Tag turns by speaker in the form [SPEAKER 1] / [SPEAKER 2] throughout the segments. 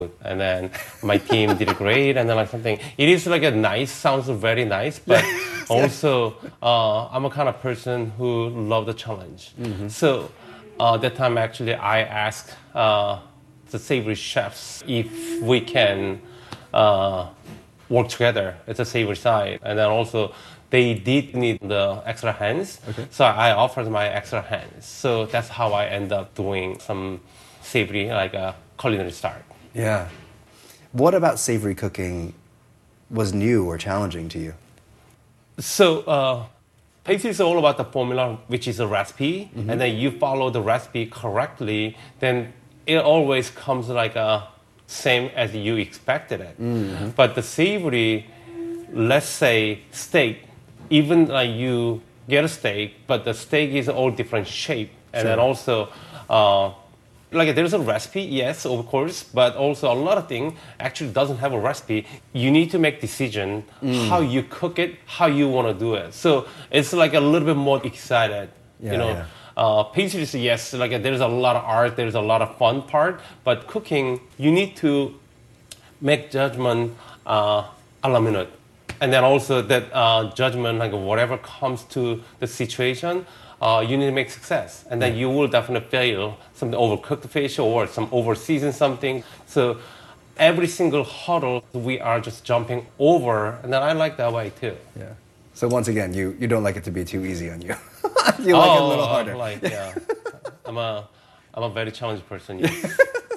[SPEAKER 1] And then my team did great, and then like something. It is like a nice, sounds very nice, but also I'm a kind of person who love the challenge. So that time actually I asked the savory chefs if we can work together. It's a savory side, and then also they did need the extra hands, so I offered my extra hands. So that's how I end up doing some savory, like a culinary start.
[SPEAKER 2] Yeah. What about savory cooking was new or challenging to you?
[SPEAKER 1] So basically it's all about the formula, which is a recipe, and then you follow the recipe correctly, then it always comes like same as you expected it. But the savory, let's say steak, even like you get a steak, but the steak is all different shape, and then also like there's a recipe, yes, of course, but also a lot of things actually doesn't have a recipe. You need to make decision how you cook it, how you want to do it. So it's like a little bit more excited, you know. Pastries, yes, like there's a lot of art, there's a lot of fun part, but cooking, you need to make judgment a la minute. And then also that judgment, like whatever comes to the situation, you need to make success. And then you will definitely fail, something overcooked fish or some over-seasoned something. So every single hurdle we are just jumping over, and then I like that way too.
[SPEAKER 2] Yeah. So once again, you don't like it to be too easy on you. You like it a little harder.
[SPEAKER 1] Yeah. I'm a very challenging person. Yes.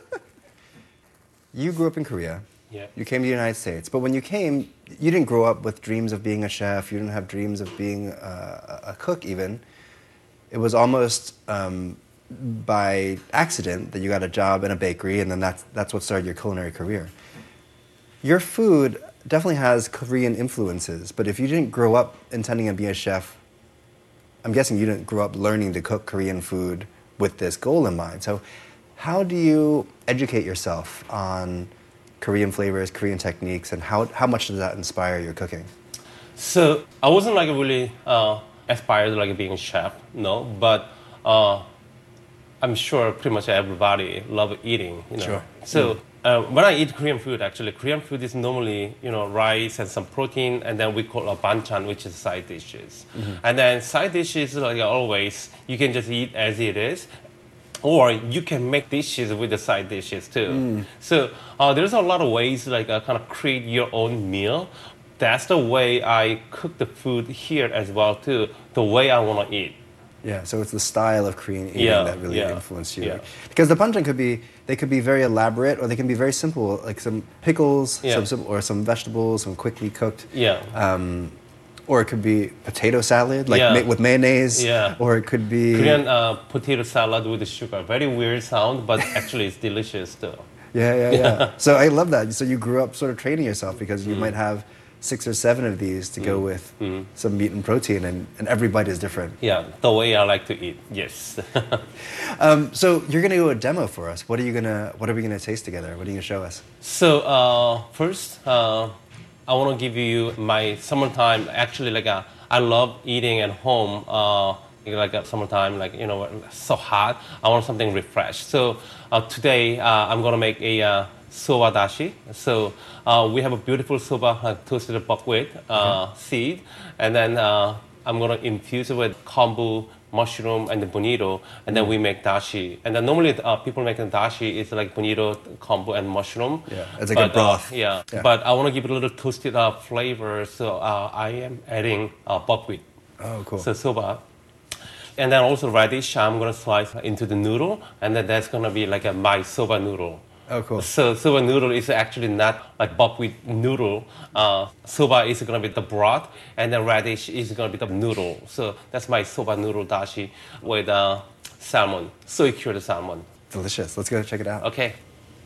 [SPEAKER 2] You grew up in Korea.
[SPEAKER 1] Yeah.
[SPEAKER 2] You came to the United States. But when you came, you didn't grow up with dreams of being a chef. You didn't have dreams of being a cook even. It was almost by accident that you got a job in a bakery, and then that's what started your culinary career. Your food definitely has Korean influences, but if you didn't grow up intending to be a chef, I'm guessing you didn't grow up learning to cook Korean food with this goal in mind. So how do you educate yourself on Korean flavors, Korean techniques, and how much does that inspire your cooking?
[SPEAKER 1] So I wasn't like really aspired like being a chef, no, but I'm sure pretty much everybody love eating, you know.
[SPEAKER 2] Sure.
[SPEAKER 1] So when I eat Korean food, actually, Korean food is normally, you know, rice and some protein, and then we call a banchan, which is side dishes. And then side dishes, like always, you can just eat as it is, or you can make dishes with the side dishes too. So there's a lot of ways, like kind of create your own meal. That's the way I cook the food here as well too, the way I want to eat.
[SPEAKER 2] Yeah, so it's the style of Korean eating that really influenced you.
[SPEAKER 1] Yeah.
[SPEAKER 2] Because the banchan could be very elaborate, or they can be very simple, like some pickles, or some vegetables, some quickly cooked.
[SPEAKER 1] Yeah.
[SPEAKER 2] Or it could be potato salad, like with mayonnaise.
[SPEAKER 1] Yeah.
[SPEAKER 2] Or it could be
[SPEAKER 1] Korean potato salad with sugar. Very weird sound, but actually it's delicious too.
[SPEAKER 2] Yeah. So I love that. So you grew up sort of training yourself, because you might have 6 or 7 of these to go with some meat and protein, and every bite is different.
[SPEAKER 1] Yeah, the way I like to eat, yes.
[SPEAKER 2] So you're going to do a demo for us. What are we going to taste together? What are you going to show us?
[SPEAKER 1] So first, I want to give you my summertime. Actually, like I love eating at home. Like summertime, like, you know, so hot. I want something refreshed. So today I'm going to make a soba dashi. So we have a beautiful soba toasted buckwheat seed, and then I'm gonna infuse it with kombu, mushroom, and the bonito, and then we make dashi. And then normally people making dashi is like bonito, kombu, and mushroom.
[SPEAKER 2] Yeah, it's like a broth.
[SPEAKER 1] But I want to give it a little toasted flavor, so I am adding buckwheat.
[SPEAKER 2] Oh, cool.
[SPEAKER 1] So soba. And then also radish, I'm gonna slice into the noodle, and then that's gonna be like my soba noodle.
[SPEAKER 2] Oh, cool.
[SPEAKER 1] So soba noodle is actually not like buckwheat noodle. Soba is going to be the broth, and then radish is going to be the noodle. So that's my soba noodle dashi with salmon, soy cured salmon.
[SPEAKER 2] Delicious. Let's go check it out.
[SPEAKER 1] Okay.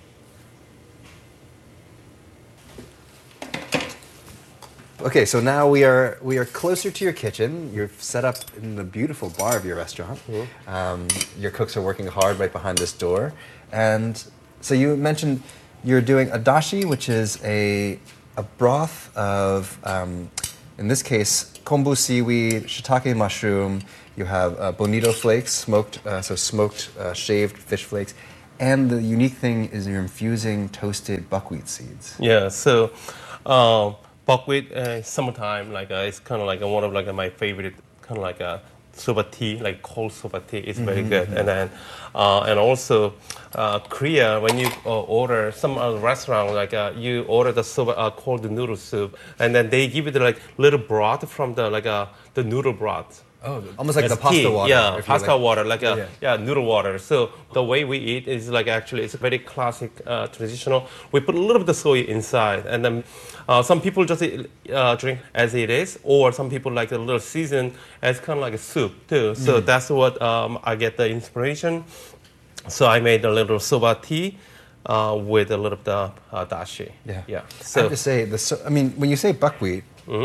[SPEAKER 2] Okay, so now we are closer to your kitchen. You're set up in the beautiful bar of your restaurant. Your cooks are working hard right behind this door, and so you mentioned you're doing a dashi, which is a broth of, in this case, kombu seaweed, shiitake mushroom. You have bonito flakes, smoked shaved fish flakes, And the unique thing is you're infusing toasted buckwheat seeds.
[SPEAKER 1] Yeah, so buckwheat, summertime, like it's kind of like one of like my favorite kind of like a soba tea, like cold soba tea is very good. And then and also Korea, when you order some restaurant, like you order the soba cold noodle soup, and then they give you the like little broth from the like the noodle broth.
[SPEAKER 2] Oh, almost like
[SPEAKER 1] As
[SPEAKER 2] the pasta
[SPEAKER 1] tea.
[SPEAKER 2] water.
[SPEAKER 1] Yeah,
[SPEAKER 2] if you
[SPEAKER 1] pasta
[SPEAKER 2] like.
[SPEAKER 1] water, like
[SPEAKER 2] Yeah.
[SPEAKER 1] noodle water. So the way we eat is like actually it's a very classic, traditional. We put a little bit of soy inside, and then some people just drink as it is, or some people like a little season as kind of like a soup too. So that's what I get the inspiration. So I made a little soba tea with a little bit of dashi.
[SPEAKER 2] Yeah.
[SPEAKER 1] Yeah.
[SPEAKER 2] I
[SPEAKER 1] So
[SPEAKER 2] have to say, I mean, when you say buckwheat,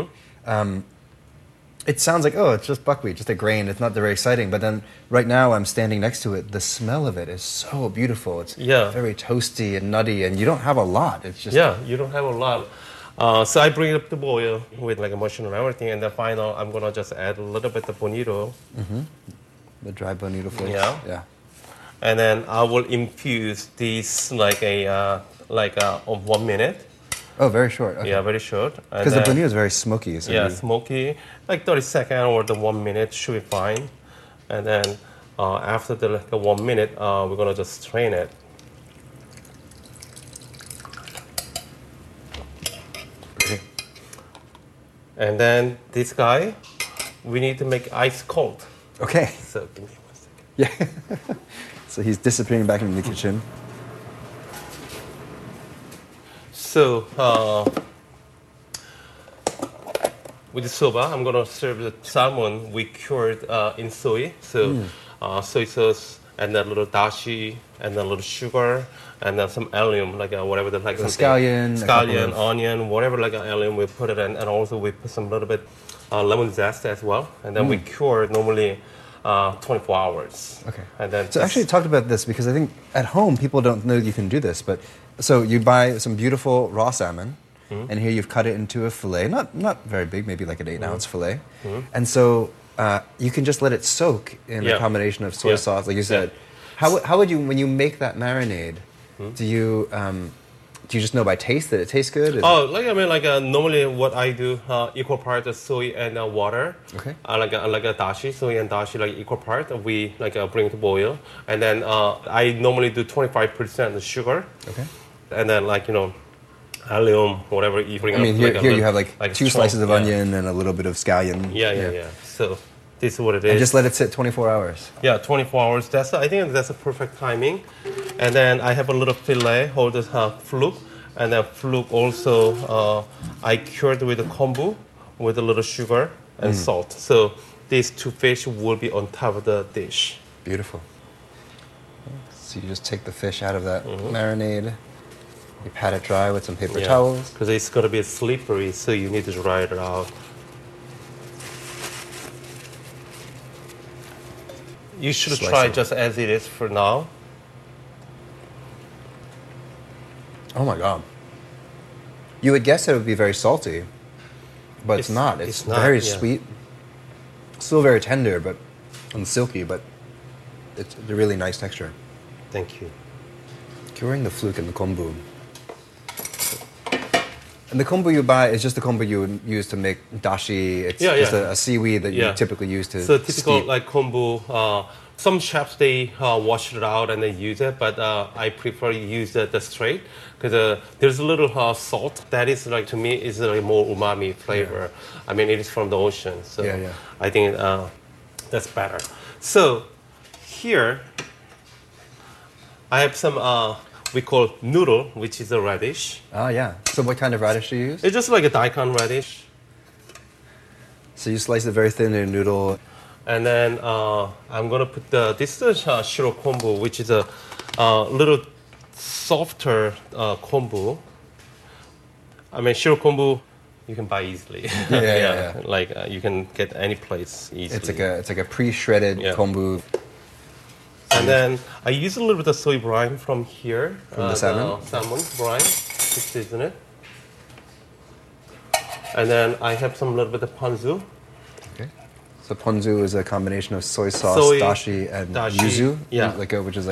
[SPEAKER 2] it sounds like, oh, it's just buckwheat, just a grain. It's not very exciting. But then right now I'm standing next to it. The smell of it is so beautiful. It's very toasty and nutty, and you don't have a lot. It's just
[SPEAKER 1] you don't have a lot. So I bring it up to boil with like a mushroom and everything, and then final I'm gonna just add a little bit of bonito.
[SPEAKER 2] the dry bonito flakes.
[SPEAKER 1] Yeah. And then I will infuse this like a 1 minute.
[SPEAKER 2] Oh, very short. Okay.
[SPEAKER 1] Yeah, very short.
[SPEAKER 2] Because the bonito is very smoky. So
[SPEAKER 1] Yeah,
[SPEAKER 2] you-
[SPEAKER 1] smoky. Like 30 seconds or the 1 minute should be fine. And then after the 1 minute, we're gonna just strain it.
[SPEAKER 2] Okay.
[SPEAKER 1] And then this guy, we need to make ice cold.
[SPEAKER 2] Okay.
[SPEAKER 1] So give me 1 second.
[SPEAKER 2] Yeah. So he's disappearing back into the kitchen.
[SPEAKER 1] So with the soba, I'm gonna serve the salmon we cured in soy. So soy sauce and then a little dashi and then a little sugar and then some allium, like whatever the like something.
[SPEAKER 2] Scallion,
[SPEAKER 1] onion, whatever like allium. We put it in, and also we put some little bit lemon zest as well. And then we cure it normally 24 hours.
[SPEAKER 2] Okay.
[SPEAKER 1] And then
[SPEAKER 2] So actually talk about this because I think at home people don't know you can do this. But so you buy some beautiful raw salmon, and here you've cut it into a fillet, not very big, maybe like an 8-ounce fillet, and so you can just let it soak in a combination of soy sauce, like you said. How would you, when you make that marinade, do you just know by taste that it tastes good?
[SPEAKER 1] Normally what I do equal part of soy and water.
[SPEAKER 2] Okay.
[SPEAKER 1] Like a dashi, soy and dashi like equal part. We bring to boil, and then I normally do 25% sugar.
[SPEAKER 2] Okay.
[SPEAKER 1] And then allium, whatever you bring.
[SPEAKER 2] I mean,
[SPEAKER 1] up,
[SPEAKER 2] here you have like 2 slices of
[SPEAKER 1] yeah.
[SPEAKER 2] onion and a little bit of scallion.
[SPEAKER 1] Yeah. So this is what it is.
[SPEAKER 2] And just let it sit 24 hours.
[SPEAKER 1] Yeah, 24 hours. I think that's a perfect timing. And then I have a little fillet, hold this fluke. And then fluke also, I cured with the kombu, with a little sugar and salt. So these 2 fish will be on top of the dish.
[SPEAKER 2] Beautiful. So you just take the fish out of that marinade. You pat it dry with some paper towels.
[SPEAKER 1] Because it's going to be slippery, so you need to dry it out. You should
[SPEAKER 2] Slice
[SPEAKER 1] try
[SPEAKER 2] it.
[SPEAKER 1] just as it is for now.
[SPEAKER 2] Oh my God. You would guess it would be very salty, but it's not. It's
[SPEAKER 1] not,
[SPEAKER 2] very
[SPEAKER 1] yeah.
[SPEAKER 2] sweet. Still very tender, and silky, but it's a really nice texture.
[SPEAKER 1] Thank you.
[SPEAKER 2] Curing the fluke and the kombu. And the kombu you buy is just the kombu you would use to make dashi. It's just a seaweed that you typically use to
[SPEAKER 1] So typical
[SPEAKER 2] steep.
[SPEAKER 1] like kombu. Some chefs they wash it out and they use it, but I prefer use the straight because there's a little salt that is like to me is like more umami flavor. I mean it is from the ocean, so I think that's better. So here I have some we call noodle, which is a radish.
[SPEAKER 2] Oh yeah. So what kind of radish do you use?
[SPEAKER 1] It's just like a daikon radish.
[SPEAKER 2] So you slice it very thin in a noodle.
[SPEAKER 1] And then I'm gonna put this is shiro kombu, which is a little softer kombu. I mean, shiro kombu you can buy easily.
[SPEAKER 2] Yeah.
[SPEAKER 1] Like you can get any place easily.
[SPEAKER 2] It's like a pre-shredded kombu.
[SPEAKER 1] And then I use a little bit of soy brine from here.
[SPEAKER 2] From the salmon?
[SPEAKER 1] Salmon brine to season it. And then I have some little bit of ponzu.
[SPEAKER 2] Okay. So ponzu is a combination of soy sauce, dashi, and
[SPEAKER 1] dashi,
[SPEAKER 2] yuzu,
[SPEAKER 1] yeah.
[SPEAKER 2] which is